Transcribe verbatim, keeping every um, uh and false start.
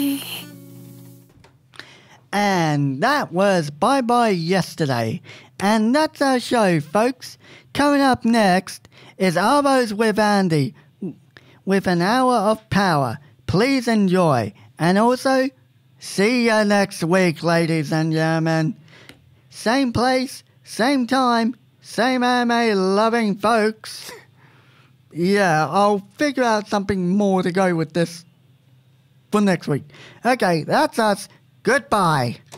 And that was Bye Bye Yesterday. And that's our show, folks. Coming up next is Arvos with Andy with an hour of power. Please enjoy. And also, see you next week, ladies and gentlemen. Same place, same time, same anime loving folks. Yeah, I'll figure out something more to go with this for next week. Okay, that's us. Goodbye.